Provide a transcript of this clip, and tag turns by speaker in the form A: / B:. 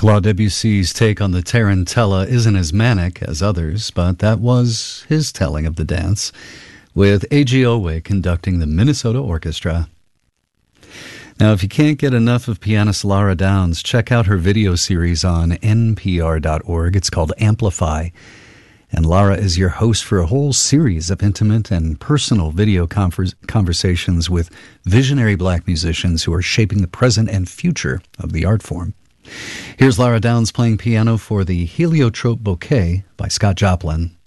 A: Claude Debussy's take on the Tarantella isn't as manic as others, but that was his telling of the dance, with A.G. Owe conducting the Minnesota Orchestra. Now, if you can't get enough of pianist Lara Downs, check out her video series on npr.org. It's called Amplify. And Lara is your host for a whole series of intimate and personal video conversations with visionary black musicians who are shaping the present and future of the art form. Here's Lara Downs playing piano for the Heliotrope Bouquet by Scott Joplin.